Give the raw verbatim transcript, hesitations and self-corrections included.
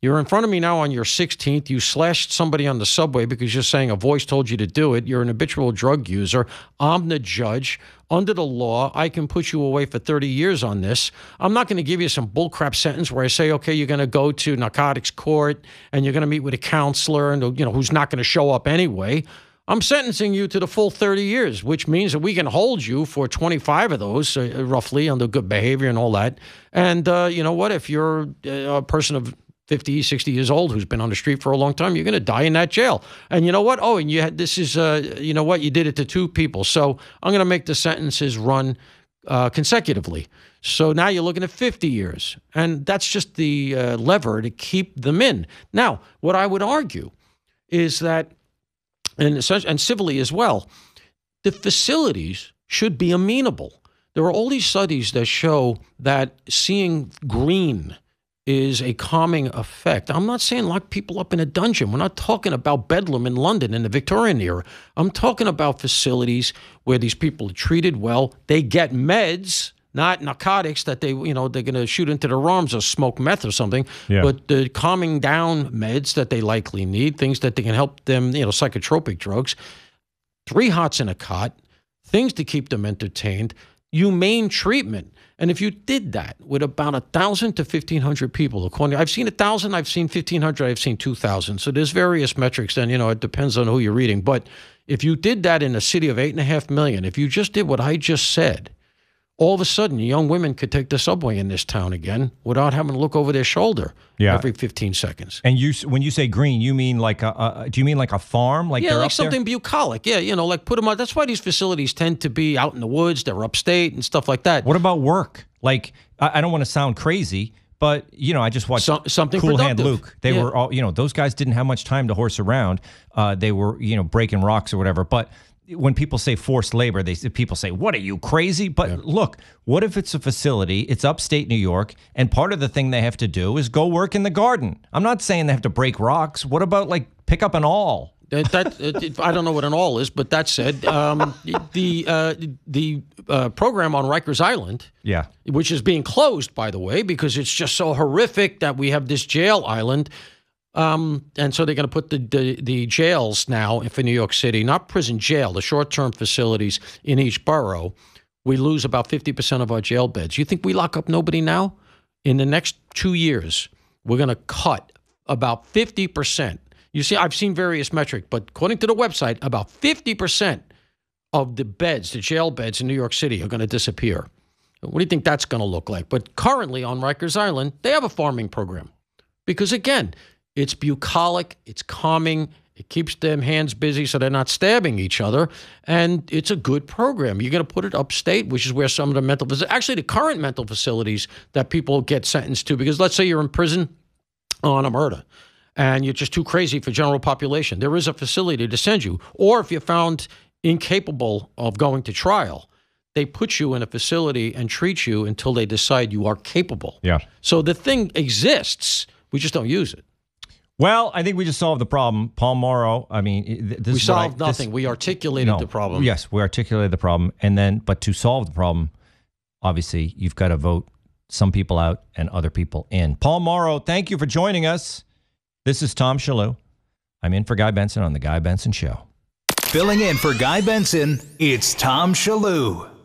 You're in front of me now on your sixteenth. You slashed somebody on the subway because you're saying a voice told you to do it. You're an habitual drug user. I'm the judge. Under the law, I can put you away for thirty years on this. I'm not going to give you some bullcrap sentence where I say, okay, you're going to go to narcotics court and you're going to meet with a counselor and, you know, who's not going to show up anyway. I'm sentencing you to the full thirty years, which means that we can hold you for twenty-five of those, uh, roughly, under good behavior and all that. And uh, you know what? If you're a person of fifty, sixty years old who's been on the street for a long time, you're going to die in that jail. And you know what? Oh, and you had, this is, uh, you know what? You did it to two people. So I'm going to make the sentences run uh, consecutively. So now you're looking at fifty years. And that's just the uh, lever to keep them in. Now, what I would argue is that, and, and civilly as well, the facilities should be amenable. There are all these studies that show that seeing green is a calming effect. I'm not saying lock people up in a dungeon. We're not talking about Bedlam in London in the Victorian era. I'm talking about facilities where these people are treated well. They get meds, not narcotics that they, you know, they're going to shoot into their arms or smoke meth or something, yeah. but the calming down meds that they likely need, things that they can help them, you know, psychotropic drugs, three hots in a cot, things to keep them entertained, humane treatment. And if you did that with about one thousand to fifteen hundred people, according, I've seen one thousand, I've seen fifteen hundred, I've seen two thousand. So there's various metrics, and, you know, it depends on who you're reading. But if you did that in a city of eight and a half million, if you just did what I just said, all of a sudden, young women could take the subway in this town again without having to look over their shoulder yeah. every fifteen seconds. And you, when you say green, you mean like a, a do you mean like a farm? Like yeah, they're like up something there? bucolic. Yeah, you know, like put them out. That's why these facilities tend to be out in the woods. They're upstate and stuff like that. What about work? Like, I, I don't want to sound crazy, but, you know, I just watched so, something Cool productive. Hand Luke. They yeah. were all, you know, those guys didn't have much time to horse around. Uh, they were, you know, breaking rocks or whatever. But when people say forced labor, they people say, what are you, crazy? But yeah. look, what if it's a facility, it's upstate New York, and part of the thing they have to do is go work in the garden? I'm not saying they have to break rocks. What about, like, pick up an awl? That, that it, I don't know what an awl is, but that said, um, the uh, the uh, program on Rikers Island, yeah, which is being closed, by the way, because it's just so horrific that we have this jail island. Um, and so they're going to put the, the the jails now for New York City, not prison jail, the short-term facilities in each borough. We lose about fifty percent of our jail beds. You think we lock up nobody now? In the next two years, we're going to cut about fifty percent. You see, I've seen various metrics, but according to the website, about fifty percent of the beds, the jail beds in New York City are going to disappear. What do you think that's going to look like? But currently on Rikers Island, they have a farming program. Because again, it's bucolic, it's calming, it keeps them hands busy so they're not stabbing each other, and it's a good program. You're going to put it upstate, which is where some of the mental – actually the current mental facilities that people get sentenced to, because let's say you're in prison on a murder, and you're just too crazy for general population. There is a facility to send you. Or if you're found incapable of going to trial, they put you in a facility and treat you until they decide you are capable. Yeah. So the thing exists. We just don't use it. Well, I think we just solved the problem. Paul Mauro, I mean, this we is what solved I, nothing. This, we articulated no, the problem. Yes, we articulated the problem. And then, but to solve the problem, obviously, you've got to vote some people out and other people in. Paul Mauro, thank you for joining us. This is Tom Shillue. I'm in for Guy Benson on The Guy Benson Show. Filling in for Guy Benson, it's Tom Shillue.